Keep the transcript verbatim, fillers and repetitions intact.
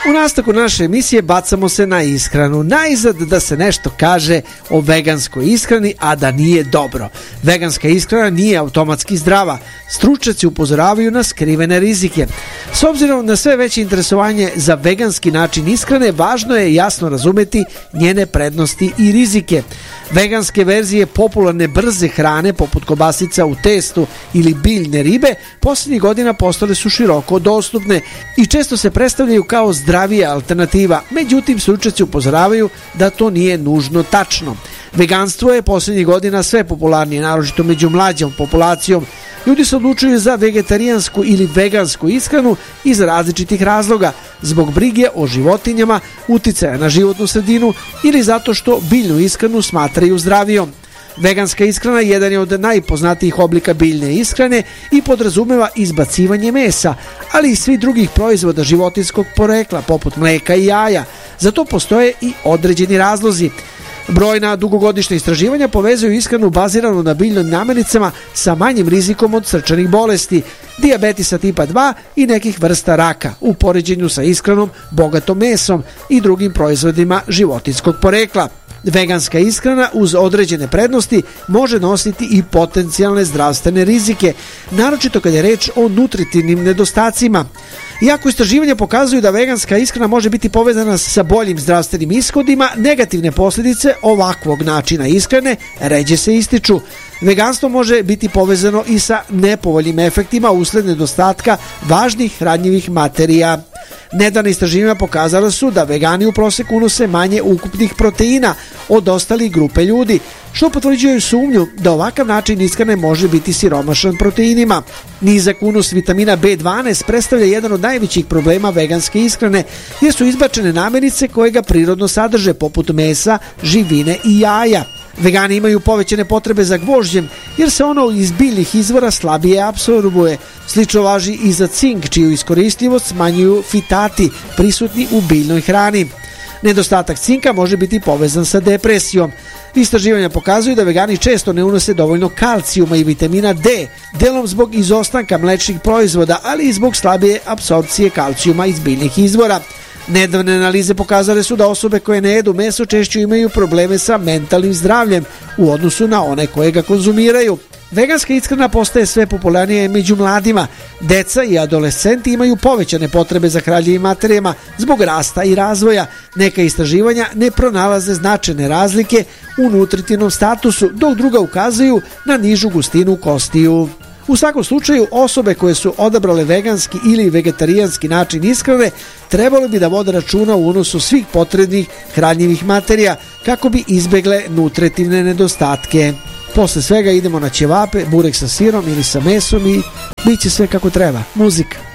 U nastavku naše emisije bacamo se na ishranu. Najzad da se nešto kaže o veganskoj ishrani, a da nije dobro. Veganska ishrana nije automatski zdrava. Stručnjaci upozoravaju na skrivene rizike. S obzirom na sve veće interesovanje za veganski način ishrane, važno je jasno razumeti njene prednosti i rizike. Veganske verzije popularne brze hrane poput kobasica u testu ili biljne ribe posljednjih godina postale su široko dostupne i često se predstavljaju kao zdravija alternativa. Međutim, stručnjaci upozoravaju da to nije nužno tačno. Veganstvo je posljednjih godina sve popularnije, naročito među mlađom populacijom. Ljudi se odlučuju za vegetarijansku ili vegansku ishranu iz različitih razloga, zbog brige o životinjama, uticaja na životnu sredinu ili zato što biljnu ishranu smatraju zdravijom. Veganska ishrana jedan je od najpoznatijih oblika biljne ishrane i podrazumeva izbacivanje mesa, ali i svih drugih proizvoda životinskog porekla, poput mlijeka i jaja. Za to postoje i određeni razlozi. Brojna dugogodišnja istraživanja povezuju ishranu baziranu na biljnim namirnicama sa manjim rizikom od srčanih bolesti, dijabetisa tipa dva i nekih vrsta raka u poređenju sa ishranom bogatom mesom i drugim proizvodima životinskog porekla. Veganska ishrana uz određene prednosti može nositi i potencijalne zdravstvene rizike, naročito kad je reč o nutritivnim nedostacima. Iako istraživanja pokazuju da veganska ishrana može biti povezana sa boljim zdravstvenim ishodima, negativne posljedice ovakvog načina ishrane ređe se ističu. Veganstvo može biti povezano i sa nepovoljnim efektima usled nedostatka važnih hranjivih materija. Nedavna istraživanja pokazala su da vegani u proseku unose manje ukupnih proteina od ostalih grupe ljudi, što potvrđuje sumnju da ovakav način ishrane može biti siromašan proteinima. Nizak unos vitamina be dvanaest predstavlja jedan od najvećih problema veganske ishrane, jer su izbačene namirnice koje ga prirodno sadrže, poput mesa, živine i jaja. Vegani imaju povećane potrebe za gvožđem jer se ono iz biljnih izvora slabije apsorbuje. Slično važi i za cink, čiju iskoristljivost smanjuju fitati prisutni u biljnoj hrani. Nedostatak cinka može biti povezan sa depresijom. Istraživanja pokazuju da vegani često ne unose dovoljno kalcijuma i vitamina D, delom zbog izostanka mlečnih proizvoda, ali i zbog slabije apsorpcije kalcijuma iz biljnih izvora. Nedavne analize pokazale su da osobe koje ne jedu meso češće imaju probleme sa mentalnim zdravljem u odnosu na one koje ga konzumiraju. Veganska ishrana postaje sve popularnija među mladima. Deca i adolescenti imaju povećane potrebe za hranjivim materijama zbog rasta i razvoja. Neka istraživanja ne pronalaze značajne razlike u nutritivnom statusu, dok druga ukazuju na nižu gustinu kostiju. U svakom slučaju, osobe koje su odabrale veganski ili vegetarijanski način ishrane trebalo bi da vode računa u unosu svih potrebnih hranjivih materija kako bi izbegle nutritivne nedostatke. Posle svega idemo na ćevape, burek sa sirom ili sa mesom i bit će sve kako treba. Muzika.